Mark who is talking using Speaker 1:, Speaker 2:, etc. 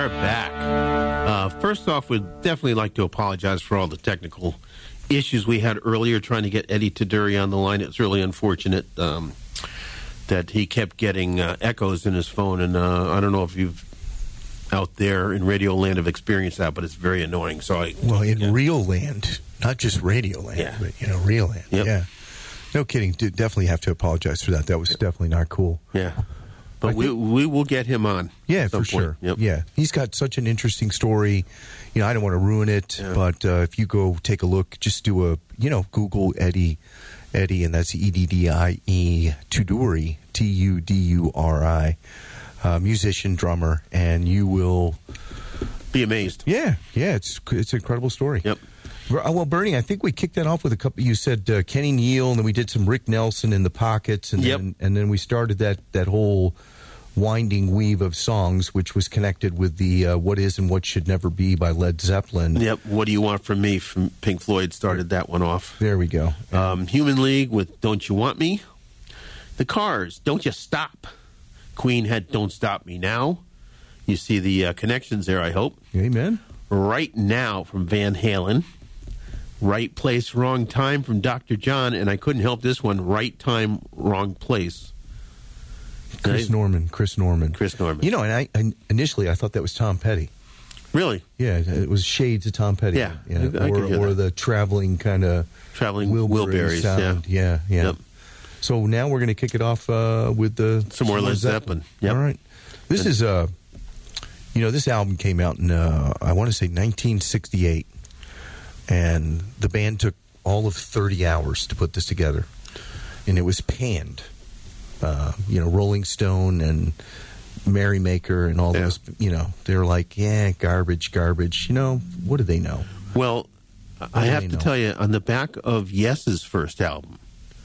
Speaker 1: are back. First off, we'd definitely like to apologize for all the technical issues we had earlier trying to get Eddie Taduri on the line. It's really unfortunate that he kept getting echoes in his phone, and I don't know if you've out there in Radio Land have experienced that, but it's very annoying. So
Speaker 2: Real Land, not just Radio Land, but Real Land.
Speaker 1: Yep.
Speaker 2: Yeah, no kidding. Definitely have to apologize for that. That was definitely not cool.
Speaker 1: Yeah. But we will get him on.
Speaker 2: Yeah, for sure.
Speaker 1: Yep.
Speaker 2: Yeah, he's got such an interesting story. I don't want to ruin it, but if you go take a look, just do a Google Eddie, and that's Eddie Taduri, Tuduri, musician, drummer, and you will
Speaker 1: be amazed.
Speaker 2: Yeah, it's an incredible story.
Speaker 1: Yep.
Speaker 2: Well, Bernie, I think we kicked that off with a couple. You said Kenny Neal, and then we did some Rick Nelson in the Pockets, and then we started that whole winding weave of songs, which was connected with the "What Is and What Should Never Be" by Led Zeppelin.
Speaker 1: Yep. What Do You Want From Me from Pink Floyd started that one off.
Speaker 2: There we go.
Speaker 1: Human League with "Don't You Want Me." The Cars, "Don't You Stop." Queen had "Don't Stop Me Now." You see the connections there, I hope.
Speaker 2: Amen.
Speaker 1: Right Now from Van Halen. Right Place, Wrong Time from Dr. John, and I couldn't help this one, Right Time, Wrong Place.
Speaker 2: Chris Norman. And I initially I thought that was Tom Petty.
Speaker 1: Really?
Speaker 2: Yeah, it was shades of Tom Petty.
Speaker 1: Yeah,
Speaker 2: or the traveling kind of
Speaker 1: Wilburys
Speaker 2: sound. Yeah.
Speaker 1: Yep.
Speaker 2: So now we're going to kick it off with
Speaker 1: some more Led Zeppelin. Yep.
Speaker 2: All right. This is this album came out in I want to say 1968. And the band took all of 30 hours to put this together. And it was panned. Rolling Stone and Merrymaker and all those, they're like, garbage. What do they know?
Speaker 1: Well, I have to tell you, on the back of Yes's first album,